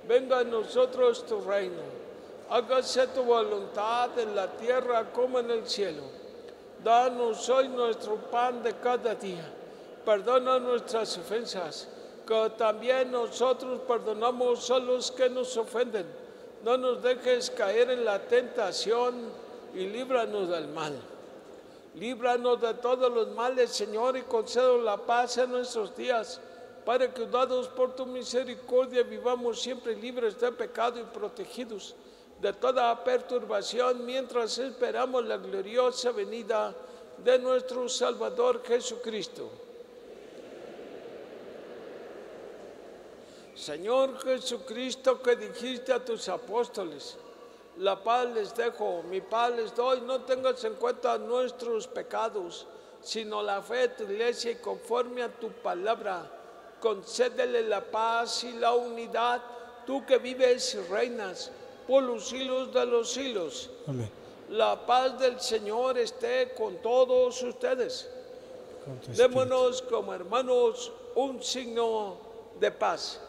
Venga a nosotros tu reino. Hágase tu voluntad en la tierra como en el cielo. Danos hoy nuestro pan de cada día. Perdona nuestras ofensas, que también nosotros perdonamos a los que nos ofenden. No nos dejes caer en la tentación y líbranos del mal. Líbranos de todos los males, Señor, y concédenos la paz en nuestros días, para que, dados por tu misericordia, vivamos siempre libres de pecado y protegidos de toda perturbación, mientras esperamos la gloriosa venida de nuestro Salvador Jesucristo. Señor Jesucristo, que dijiste a tus apóstoles: la paz les dejo, mi paz les doy, no tengas en cuenta nuestros pecados, sino la fe de tu iglesia, y conforme a tu palabra, concédele la paz y la unidad, tú que vives y reinas por los siglos de los siglos. Amén. La paz del Señor esté con todos ustedes. Con tu espíritu. Démonos como hermanos un signo de paz.